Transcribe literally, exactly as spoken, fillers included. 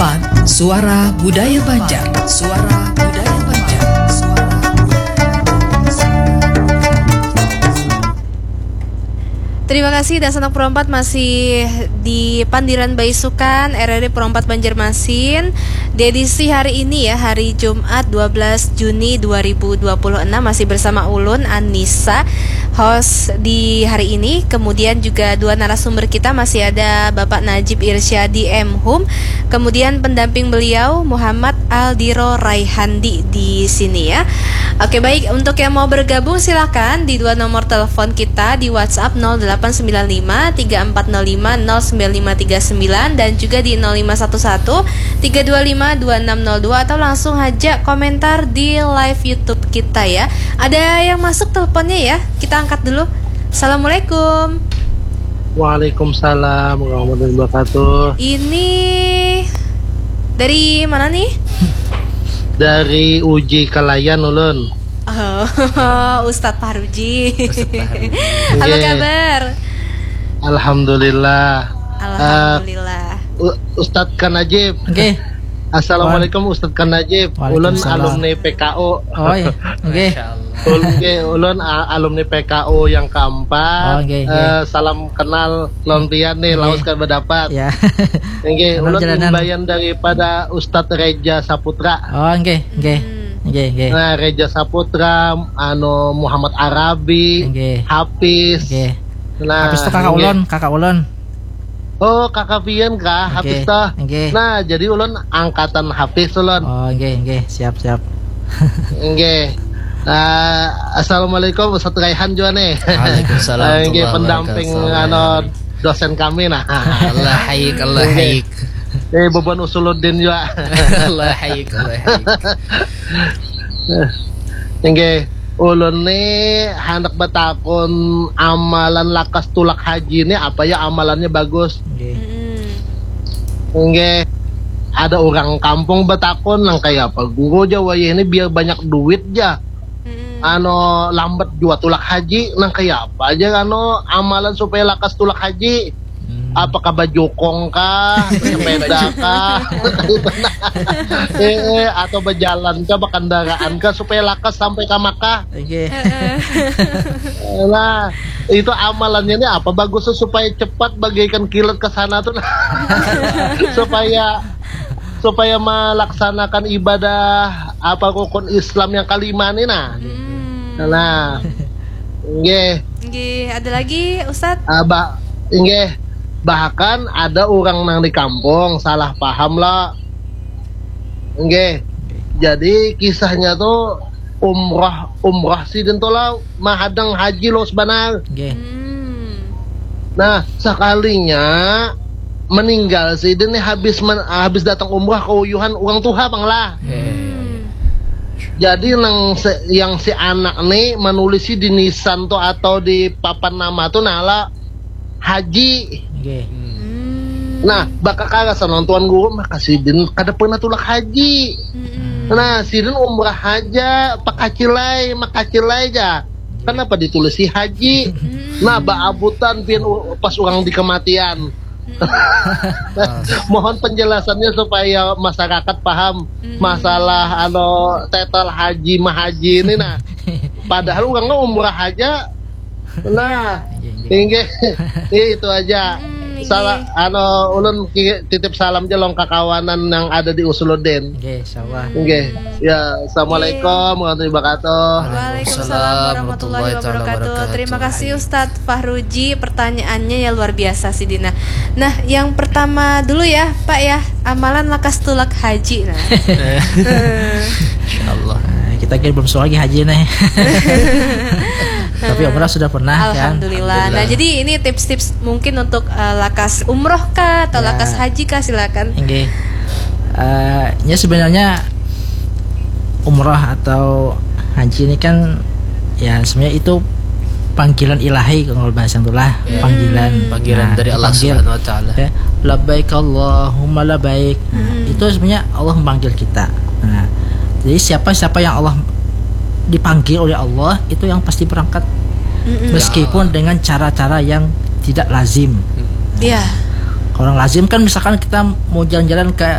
empat Suara Budaya Banjar. Suara Budaya Banjar. Suara Terima kasih dan Sanak Perempat masih di Pandiran Baisukan R R I Perempat Banjarmasin di edisi hari ini ya, hari Jumat dua belas Juni dua ribu dua puluh enam, masih bersama Ulun Anissa host di hari ini. Kemudian juga dua narasumber kita, masih ada Bapak Najib Irsyadi M Hum, kemudian pendamping beliau Muhammad Aldiro Raihandi di sini ya. Oke, baik, untuk yang mau bergabung silakan di dua nomor telepon kita di WhatsApp nol delapan sembilan lima tiga empat nol lima nol sembilan lima tiga sembilan dan juga di nol lima satu satu tiga dua lima dua enam nol dua, atau langsung aja komentar di live YouTube kita ya. Ada yang masuk teleponnya ya, kita angkat dulu. Assalamualaikum. Waalaikumsalam warahmatullahi wabarakatuh. Ini dari mana nih? Dari Uji Kalayan Ulun. Oh, Ustadz Parji. Apa kabar? Alhamdulillah. Alhamdulillah. Uh, Ustadz Kan Najib. Oke. Okay. Assalamualaikum Ustadz Kan Najib. Ulun alumni P K O. Oh iya. Oke. Okay. Ulun alumni P K O yang keempat. Oh, okay, okay. Uh, salam kenal lontian nih, okay. Laos kan berdapat. Ya. Oke, ulun imbayan daripada Ustadz Reja Saputra. Oh, oke, okay, oke. Okay. Okay, okay. Nah, Reja Saputra, anu Muhammad Arabi, okay. Hafiz. Okay. Nah, Hafiz itu kakak okay. Ulun, kakak Ulun. Oh, kakak Pian kah, okay. Hafiz toh. Okay. Nah, jadi ulun angkatan Hafiz ulun. Oh, oke, okay, oke, okay. Siap, siap. Oke. Okay. Uh, Assalamualaikum Ustadz Raihan juga nih. Waalaikumsalam. Oke, pendamping anu dosen kami nah. Allah haik, Allah haik. Eh, beban Usuluddin juga. Allah haik, Allah haik. Oke, ulun nih hendak betakun amalan lakas tulak haji ini apa ya, amalannya bagus. Oke. Oke. Ada orang kampung betakun nang kayak apa? Guru Jawa ini biar banyak duit ja. Ano lambat jua tulak haji nang kayak apa aja ano amalan supaya lakas tulak haji. Apakah bajokong kah, sepeda kah, eh, atau berjalan kah, berkendaraan kah supaya lakas sampai ke Makkah? Oke. Nah, itu amalannya ini apa bagusnya supaya cepat bagaikan kilat ke sana tuh, supaya supaya melaksanakan ibadah apa rukun Islam yang kelima nih nah. Hmm. Nah, nggih. Nggih, ada lagi Ustadz? Abah, nggih. Bahkan ada orang nang di kampung salah paham lah. Nggih. Jadi kisahnya tuh umrah umrah sih den lah mahadang haji lo sebenar. Nggih. Hmm. Nah, sekalinya meninggal sih den habis men, habis datang umrah ke uyuhan orang tua banglah. Hmm. Jadi nang se, yang si anak nih menulis di nisan tuh atau di papan nama tuh nala haji. Okay. Hmm. Nah, bakal kagak nonton guru makasih din kada pernah tulak haji. Hmm. Nah, sidin umrah aja, pakacilai, makacilai aja. Kenapa ditulis si haji? Hmm. Nah, baabutan pian pas orang di kematian. Nah, mohon penjelasannya supaya masyarakat paham masalah ano tetel haji mahaji ini nah. Padahal orang umrah aja. Nah, tinggi itu aja. Salah ano ulun titip salam jelong kakawanan yang ada di Usuluddin. Nggih, insyaallah. Nggih. Ya, assalamualaikum warahmatullahi wabarakatuh. Waalaikumsalam warahmatullahi wabarakatuh. Terima kasih Ustadz Fahruji, pertanyaannya ya luar biasa sih Dina. Nah, yang pertama dulu ya, Pak ya, amalan lakas tulak haji nah. Insyaallah. Kita kira belum soal lagi haji nih. Tapi umrah sudah pernah. Alhamdulillah. Kan? Nah, jadi ini tips-tips mungkin untuk uh, lakas umroh kah atau ya. Lakas haji kah, silakan. Oke. Uh, ya sebenarnya umroh atau haji ini kan ya sebenarnya itu panggilan ilahi kalau bahasa itulah ya. panggilan panggilan nah, dari Allah Subhanahu wa taala. Ya, labbaik Allahumma labbaik. Nah, hmm. Itu sebenarnya Allah memanggil kita. Nah, jadi siapa siapa yang Allah dipanggil oleh Allah itu yang pasti berangkat, mm-hmm. meskipun dengan cara-cara yang tidak lazim. Iya. Yeah. Orang lazim kan misalkan kita mau jalan-jalan ke